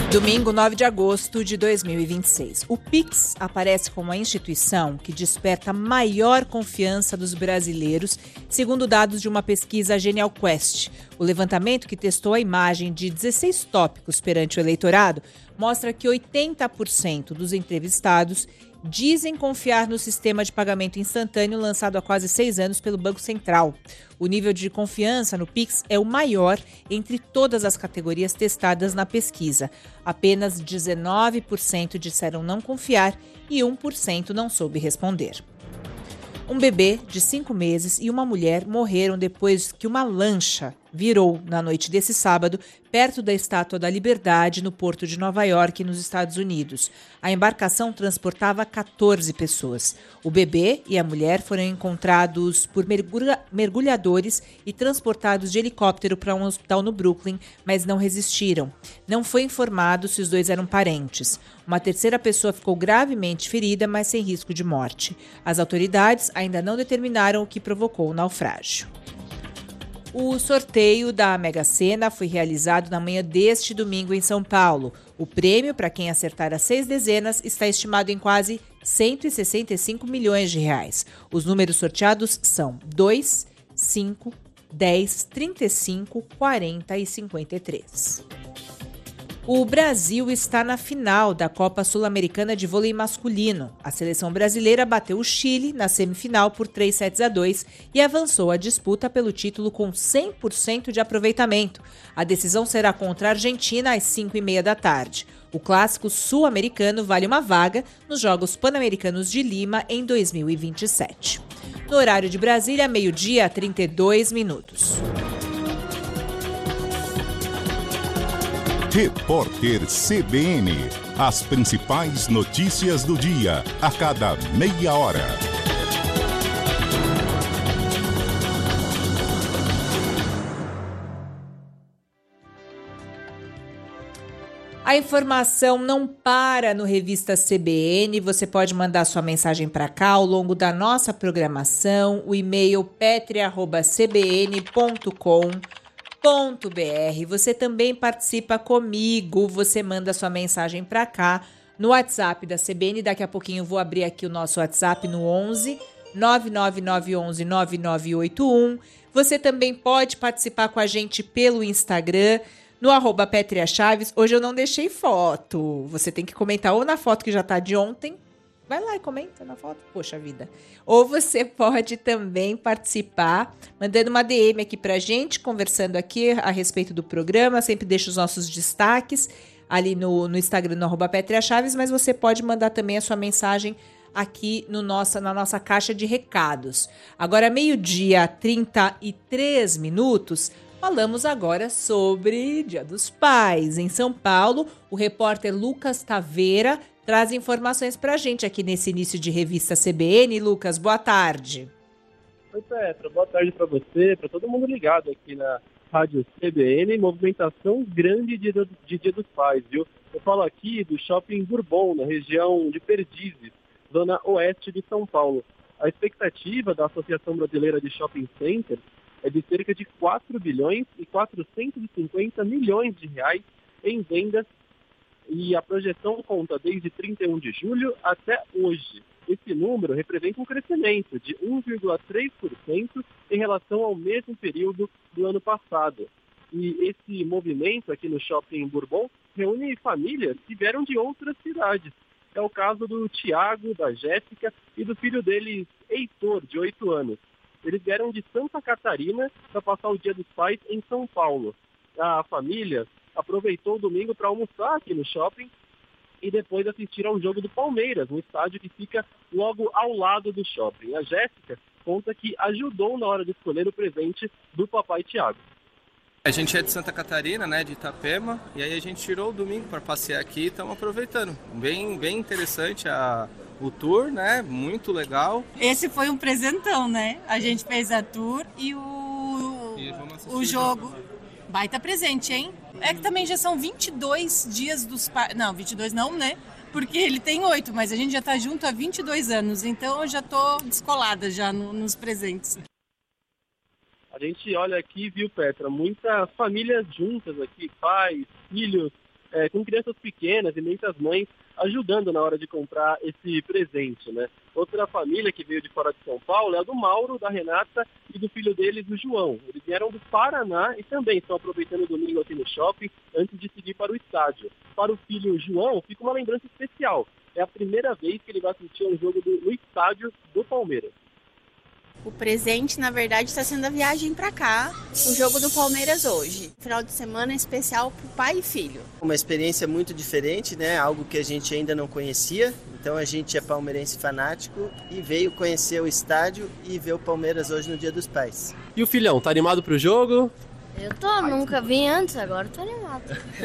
Domingo, 9 de agosto de 2026. O Pix aparece como a instituição que desperta maior confiança dos brasileiros, segundo dados de uma pesquisa Genial Quest. O levantamento, que testou a imagem de 16 tópicos perante o eleitorado, mostra que 80% dos entrevistados dizem confiar no sistema de pagamento instantâneo lançado há quase 6 anos pelo Banco Central. O nível de confiança no Pix é o maior entre todas as categorias testadas na pesquisa. Apenas 19% disseram não confiar e 1% não soube responder. Um bebê de 5 meses e uma mulher morreram depois que uma lancha virou na noite desse sábado perto da Estátua da Liberdade, no porto de Nova York, nos Estados Unidos. A embarcação transportava 14 pessoas. O bebê e a mulher foram encontrados por mergulhadores e transportados de helicóptero para um hospital no Brooklyn, mas não resistiram. Não foi informado se os dois eram parentes. Uma terceira pessoa ficou gravemente ferida, mas sem risco de morte. As autoridades ainda não determinaram o que provocou o naufrágio. O sorteio da Mega Sena foi realizado na manhã deste domingo em São Paulo. O prêmio, para quem acertar as 6 dezenas, está estimado em quase 165 milhões de reais. Os números sorteados são 2, 5, 10, 35, 40 e 53. O Brasil está na final da Copa Sul-Americana de Vôlei Masculino. A seleção brasileira bateu o Chile na semifinal por 3-7-2 e avançou a disputa pelo título com 100% de aproveitamento. A decisão será contra a Argentina às 5h30 da tarde. O clássico sul-americano vale uma vaga nos Jogos Pan-Americanos de Lima em 2027. No horário de Brasília, 12h, 32 minutos. Repórter CBN. As principais notícias do dia, a cada meia hora. A informação não para no Revista CBN. Você pode mandar sua mensagem para cá ao longo da nossa programação. O e-mail petria@cbn.com.br. Você também participa comigo, você manda sua mensagem para cá no WhatsApp da CBN. Daqui a pouquinho eu vou abrir aqui o nosso WhatsApp no 11 99911 9981. Você também pode participar com a gente pelo Instagram, no @PetriaChaves. Hoje eu não deixei foto, você tem que comentar ou na foto que já tá de ontem. Vai lá e comenta na foto, poxa vida. Ou você pode também participar, mandando uma DM aqui pra gente, conversando aqui a respeito do programa. Sempre deixo os nossos destaques ali no Instagram, no @PetriaChaves, mas você pode mandar também a sua mensagem aqui na nossa caixa de recados. Agora, 12h, 33 minutos, falamos agora sobre Dia dos Pais. Em São Paulo, o repórter Lucas Taveira traz informações pra gente aqui nesse início de Revista CBN. Lucas, boa tarde. Oi, Petra, boa tarde para você, para todo mundo ligado aqui na Rádio CBN. Movimentação grande de Dia dos Pais, viu? Eu falo aqui do Shopping Bourbon, na região de Perdizes, zona oeste de São Paulo. A expectativa da Associação Brasileira de Shopping Centers é de cerca de 4 bilhões e 450 milhões de reais em vendas, e a projeção conta desde 31 de julho até hoje. Esse número representa um crescimento de 1,3% em relação ao mesmo período do ano passado. E esse movimento aqui no Shopping Bourbon reúne famílias que vieram de outras cidades. É o caso do Tiago, da Jéssica e do filho deles, Heitor, de 8 anos. Eles vieram de Santa Catarina para passar o Dia dos Pais em São Paulo. A família aproveitou o domingo para almoçar aqui no shopping e depois assistir ao jogo do Palmeiras, no estádio que fica logo ao lado do shopping. A Jéssica conta que ajudou na hora de escolher o presente do papai Tiago. A gente é de Santa Catarina, né, de Itapema, e aí a gente tirou o domingo para passear aqui e estamos aproveitando. Bem interessante o tour, né, muito legal. Esse foi um presentão, né? A gente fez a tour e o jogo. Baita presente, hein? É que também já são 22 dias dos pais. Não, 22 não, né? Porque ele tem 8, mas a gente já tá junto há 22 anos. Então eu já tô descolada já nos presentes. A gente olha aqui, viu, Petra, muitas famílias juntas aqui, pais, filhos, com crianças pequenas e muitas mães ajudando na hora de comprar esse presente, né? Outra família que veio de fora de São Paulo é a do Mauro, da Renata e do filho deles, o João. Eles vieram do Paraná e também estão aproveitando o domingo aqui no shopping antes de seguir para o estádio. Para o filho João, fica uma lembrança especial. É a primeira vez que ele vai assistir a um jogo no estádio do Palmeiras. O presente, na verdade, está sendo a viagem para cá, o jogo do Palmeiras hoje. Final de semana especial para o pai e filho. Uma experiência muito diferente, né? Algo que a gente ainda não conhecia. Então a gente é palmeirense fanático e veio conhecer o estádio e ver o Palmeiras hoje no Dia dos Pais. E o filhão, tá animado pro jogo? Eu tô, nunca vim antes, agora tô animado.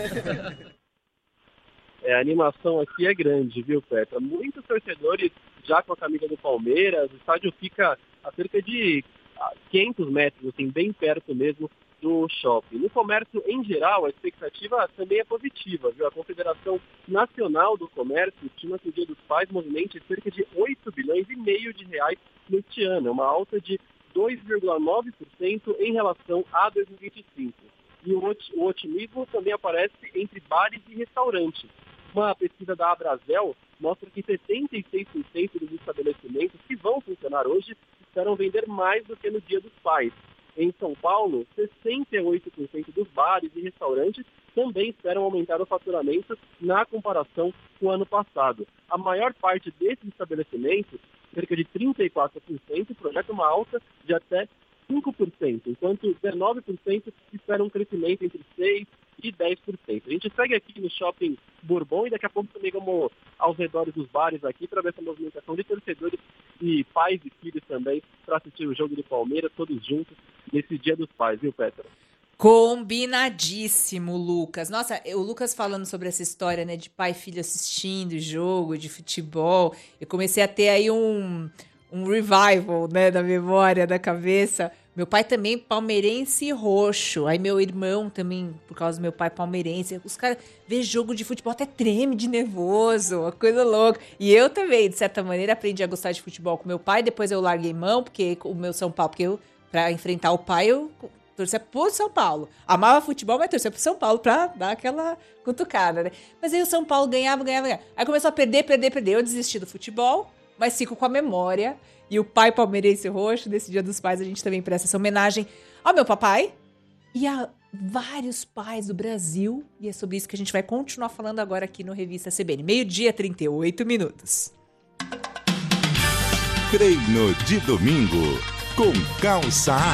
A animação aqui é grande, viu, Petra? Muitos torcedores já com a camisa do Palmeiras. O estádio fica a cerca de 500 metros, assim, bem perto mesmo do shopping. No comércio, em geral, a expectativa também é positiva, viu? A Confederação Nacional do Comércio estima que o Dia dos Pais movimente cerca de 8,5 bilhões de reais neste ano, uma alta de 2,9% em relação a 2025. E o otimismo também aparece entre bares e restaurantes. Uma pesquisa da Abrazel mostra que 76% dos estabelecimentos que vão funcionar hoje esperam vender mais do que no Dia dos Pais. Em São Paulo, 68% dos bares e restaurantes também esperam aumentar o faturamento na comparação com o ano passado. A maior parte desses estabelecimentos, cerca de 34%, projeta uma alta de até 5%, enquanto 19% esperam um crescimento entre 6% e 10%. A gente segue aqui no Shopping Bourbon e daqui a pouco também vamos aos redores dos bares aqui para ver essa movimentação de torcedores e pais e filhos também para assistir o jogo do Palmeiras todos juntos nesse Dia dos Pais, viu, Petra? Combinadíssimo, Lucas. Nossa, o Lucas falando sobre essa história, né, de pai e filho assistindo jogo de futebol. Eu comecei a ter aí um revival, né, da memória, da cabeça. Meu pai também palmeirense roxo. Aí meu irmão também, por causa do meu pai palmeirense. Os caras vê jogo de futebol, até treme de nervoso, uma coisa louca. E eu também, de certa maneira, aprendi a gostar de futebol com meu pai. Depois eu larguei mão, porque o meu São Paulo, porque eu, pra enfrentar o pai, eu torcia pro São Paulo. Amava futebol, mas torcia pro São Paulo pra dar aquela cutucada, né? Mas aí o São Paulo ganhava. Aí começou a perder. Eu desisti do futebol, mas fico com a memória. E o pai palmeirense roxo, nesse Dia dos Pais, a gente também presta essa homenagem ao meu papai e a vários pais do Brasil. E é sobre isso que a gente vai continuar falando agora aqui no Revista CBN. 12:38. Treino de domingo com Calça